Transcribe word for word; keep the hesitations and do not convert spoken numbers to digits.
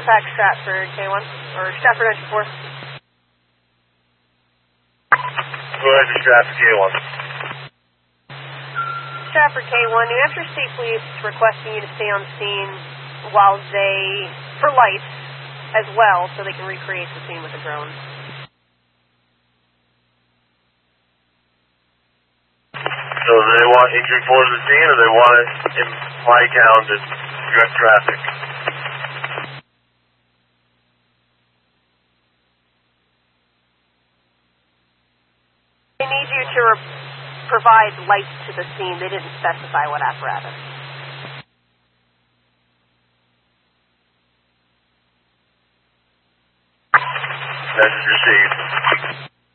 Pack Stratford K one, or Stratford ninety-four. Go ahead to Stratford K one. Stratford K one, New Hampshire State Police requesting you to stay on scene while they, for lights as well, so they can recreate the scene with a drone. So do they want injured force at the scene, or they want it in my town to direct traffic? They need you to re provide lights to the scene. They didn't specify what apparatus. Message received.